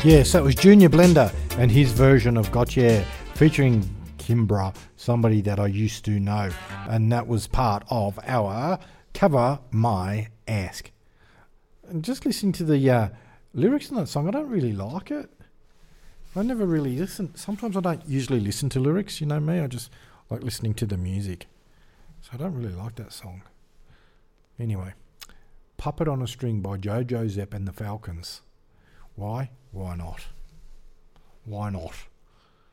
Yes, that was Junior Blender and his version of Gotcha, featuring Kimbra, somebody that I used to know. And that was part of our Cover My Ask. And just listening to the lyrics in that song, I don't really like it. I never really listen. Sometimes I don't usually listen to lyrics, you know me. I just like listening to the music. So I don't really like that song. Anyway, Puppet on a String by Jojo Zepp and the Falcons. Why? Why not? Why not?